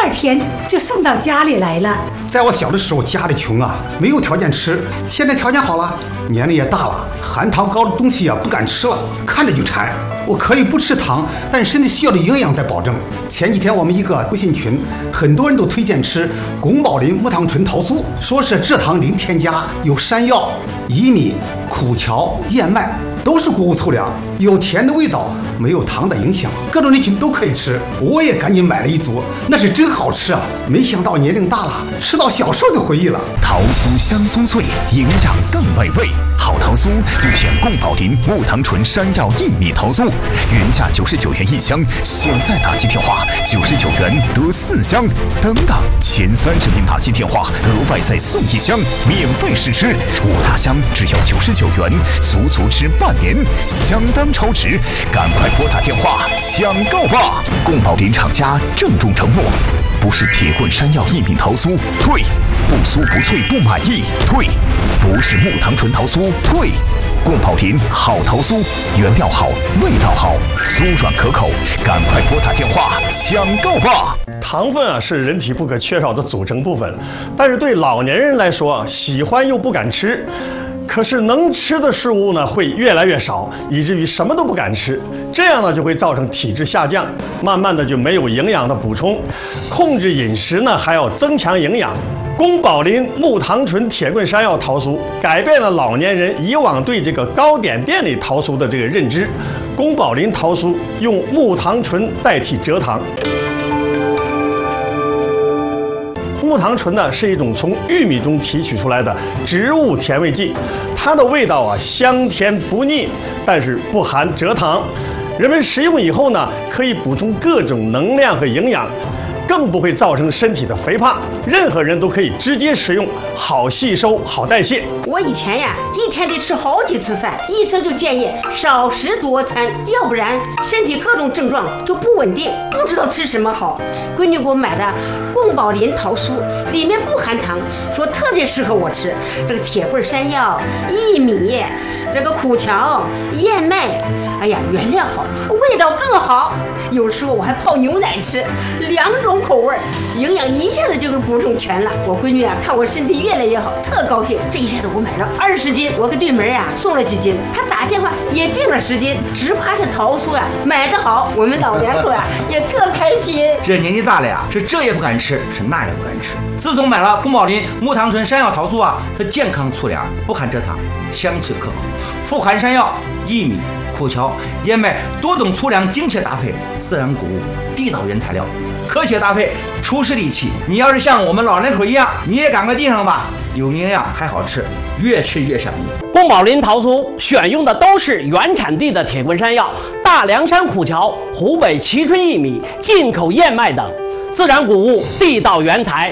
2天就送到家里来了。 在我小的时候，家里穷啊，没有条件吃。现在条件好了，年龄也大了，含糖高的东西啊不敢吃了，看着就馋。我可以不吃糖，但是身体需要的营养得保证。前几天我们一个微信群，很多人都推荐吃宫保林木糖醇桃酥，说是蔗糖零添加，有山药、薏米、苦荞、燕麦，都是谷物粗粮，有甜的味道，没有糖的影响，各种人群都可以吃。我也赶紧买了一组，那是真好吃啊！没想到年龄大了，吃到小时候的回忆了。 桃酥香酥脆，营养更美味。好桃酥就选宫保林木糖醇山药薏米桃酥，原价99元1箱，现在打击电话99元得4箱，等等前30名打击电话额外再送1箱，免费试吃。5大箱只要99元，足足吃半年，相当超值，赶快拨打电话抢购吧！宫保林厂家郑重承诺，不是铁棍山药薏米桃酥退，不酥不脆不满意退，不是木糖醇桃酥退。宫保林好桃酥，原料好，味道好，酥软可口，赶快拨打电话抢购吧！ 糖分啊是人体不可缺少的组成部分，但是对老年人来说，喜欢又不敢吃。可是能吃的食物呢会越来越少，以至于什么都不敢吃，这样呢就会造成体质下降，慢慢的就没有营养的补充。控制饮食呢还要增强营养。宫保林木糖醇铁棍山药桃酥改变了老年人以往对这个糕点店里桃酥的这个认知。宫保林桃酥用木糖醇代替蔗糖。木糖醇呢是一种从玉米中提取出来的植物甜味剂，它的味道啊香甜不腻，但是不含蔗糖。人们食用以后呢，可以补充各种能量和营养，更不会造成身体的肥胖。任何人都可以直接食用，好吸收，好代谢。 我以前呀，一天得吃好几次饭，医生就建议少食多餐，要不然身体各种症状就不稳定，不知道吃什么好。闺女给我买的宫保林桃酥，里面不含糖，说特别适合我吃。这个铁棍山药、薏米，这个苦荞、燕麦，哎呀，原料好，味道更好。有时候我还泡牛奶吃，2种口味，营养一下子就给补充全了。我闺女啊，看我身体越来越好，特高兴。这一下子我买了20斤，我给对门啊送了几斤，她打电话也订了10斤，只怕这桃酥啊买得好，我们老两口啊也特开心。 这年纪大了呀，是这也不敢吃，是那也不敢吃。自从买了宫保林木糖醇山药桃酥啊，它健康粗粮，不含蔗糖，香脆可口，富含山药、薏米、苦荞、燕麦多种粗粮精确搭配，自然谷物，地道原材料，科学搭配，出师利器。你要是像我们老两口一样，你也赶快订上吧，有营养还好吃，越吃越上瘾。 宫保林桃酥选用的都是原产地的铁棍山药、大凉山苦荞、湖北蕲春薏米、进口燕麦等。自然谷物，地道原材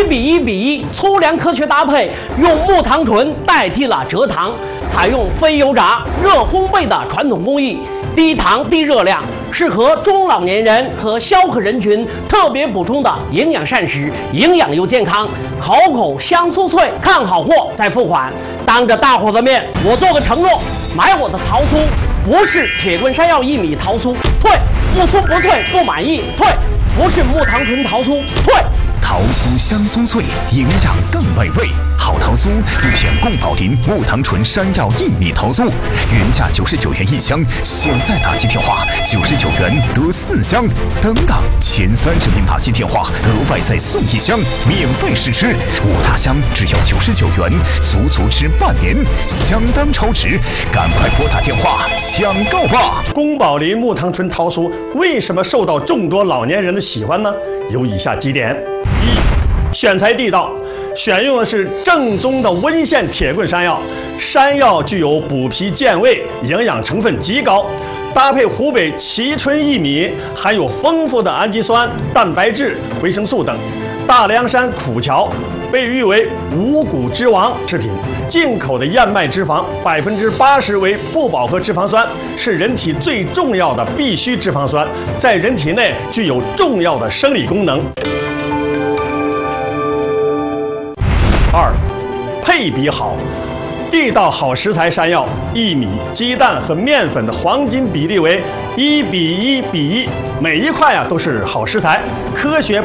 ，1:1:1粗粮科学搭配，用木糖醇代替了蔗糖，采用非油炸、热烘焙的传统工艺，低糖低热量，适合中老年人和消渴人群特别补充的营养膳食，营养又健康，口口香酥脆。看好货再付款。当着大伙的面，我做个承诺，买我的桃酥不是铁棍山药薏米桃酥退，不酥不脆不满意退，不是木糖醇桃酥退。 桃酥香酥脆，营养更美味。好桃酥就选宫保林木糖醇山药薏米桃酥，原价99元1箱，现在打击电话99元得4箱，等等前30名打击电话额外再送1箱，免费试吃。5大箱只要99元，足足吃半年，相当超值，赶快拨打电话抢购吧！ 宫保林木糖醇桃酥为什么受到众多老年人的喜欢呢？有以下几点：一、选材地道，选用的是正宗的温县铁棍山药，山药具有补脾健胃，营养成分极高，搭配湖北蕲春薏米，含有丰富的氨基酸、蛋白质、维生素等。大凉山苦荞被誉为五谷之王食品，进口的燕麦脂肪80%为不饱和脂肪酸，是人体最重要的必需脂肪酸，在人体内具有重要的生理功能。2、配比好，地道好食材山药、薏米、鸡蛋和面粉的黄金比例为1:1:1，每一块都是好食材，科学